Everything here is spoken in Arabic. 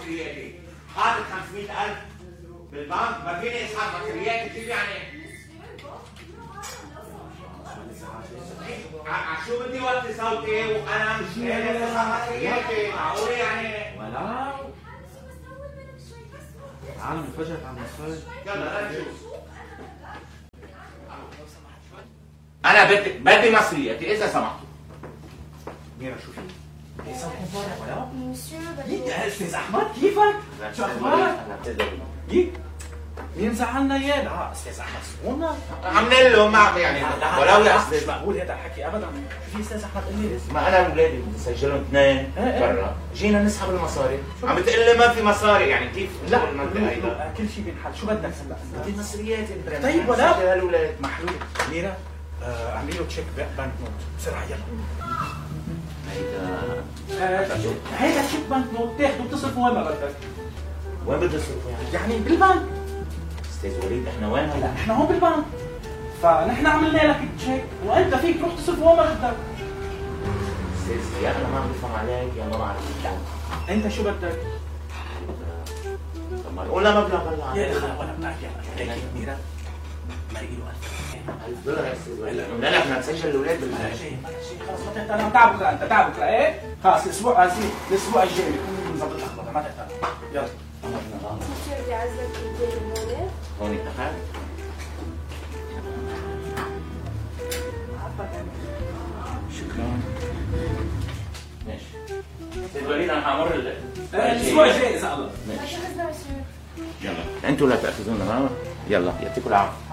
مصرياتي، حاطط 500,000 بالبنك، ما فيني اسحب مصرياتي، كيف يعني؟ شو بدي وطي صوتي وانا مش قادر اسحب مصرياتي، معقول يعني؟ ولو تعال نتفرج على المصاري. يلا نشوف. انا بدي مصرياتي اذا سمحتوا. ميرا شو في؟ ايه صوتكم طالع ولو؟ يا استاذ احمد كيفك؟ شو اخبارك؟ يك مين زعلنا اياه؟ لا استاذ احمد سمونا عاملين له ما يعني ولو يا استاذ مش مقبول هذا الحكي ابدا. في استاذ احمد قال لي ما انا اولادي بدي اسجلهم اثنين برا، جينا نسحب المصاري، عم بتقول لي ما في مصاري، يعني كيف؟ لا كل شيء بينحل، شو بدك هلا؟ بدي مصرياتي طيب ولا هالولاد محلول. ميرا اعملي له تشيك بنك نوت بسرعه يلا. هيدا تشيك بنك نوت تاخده بتصرفه وين ما بدك. وين بدي اصرفه يعني؟ يعني بالبنك. استاذ وليد احنا وين هلا؟ نحن هون بالبنك، فنحن عملنا لك تشيك وانت فيك تروح تصرفه وين ما بدك. استاذ يا انا ما عم بفهم عليك يا ما بعرف. لا انت شو بدك؟ طب ما نقول مبلغ هلا يا اخي وانا بنعرف يلا ليك ميرا مرقي له $1000 يا استاذ وليد. قلنا لك بدنا نسجل الاولاد شيء خلص ما تهتم. انا تعبك انت تعبك ايه؟ خلص الاسبوع الجاي بكون نظبط الاخبار ما تهتم. يلا بدي اعزك بالمولد. هون تحت. شكرا. ماشي. استاذ وليد انا حامر الاسبوع الجاي اذا الله. ماشي. يلا انتوا لا تاخذونا معنا. يلا يعطيكم العافيه.